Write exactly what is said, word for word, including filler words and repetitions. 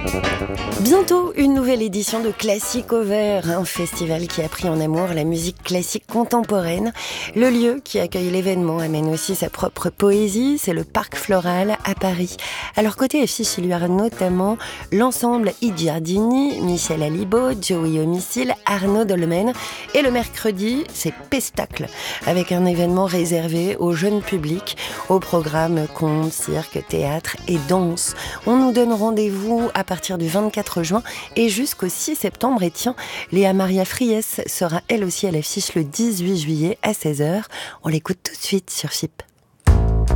Bientôt, une nouvelle édition de Classique au Vert, un festival qui a pris en amour la musique classique contemporaine. Le lieu qui accueille l'événement amène aussi sa propre poésie, c'est le Parc Floral à Paris. Alors côté affiche, il y aura notamment l'ensemble I Giardini, Michel Alibaud, Joey Homicile, Arnaud Dolmen. Et le mercredi, c'est Pestacle, avec un événement réservé au jeune public, au programme contes, cirque, théâtre et danse. On nous donne rendez-vous à partir du vingt-quatre juin et jusqu'au six septembre. Et tiens, Léa Maria Friès sera elle aussi à l'affiche le dix-huit juillet à seize heures. On l'écoute tout de suite sur F I P.